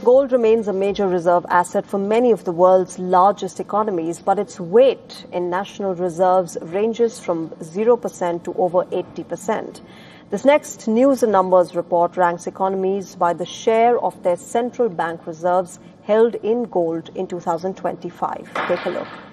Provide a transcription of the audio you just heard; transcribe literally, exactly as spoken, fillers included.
Gold remains a major reserve asset for many of the world's largest economies, but its weight in national reserves ranges from zero percent to over eighty percent. This next News and Numbers report ranks economies by the share of their central bank reserves held in gold in two thousand twenty-five. Take a look.